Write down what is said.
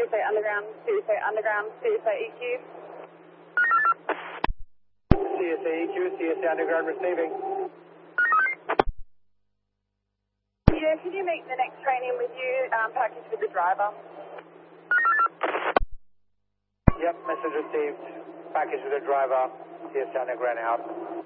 CSA Underground, CSA Underground, CSA EQ. CSA EQ, CSA Underground receiving. Yeah, can you make the next train in with you, package with the driver? Yep, message received. Package with the driver. CSA Underground out.